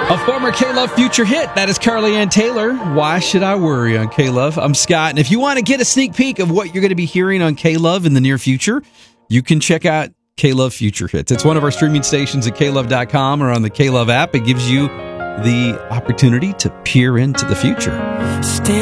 A former K-Love future hit. That is Carly Ann Taylor. Why should I worry on K-Love? I'm Scott. And if you want to get a sneak peek of what you're going to be hearing on K-Love in the near future, you can check out K-Love Future Hits. It's one of our streaming stations at klove.com or on the K-Love app. It gives you the opportunity to peer into the future.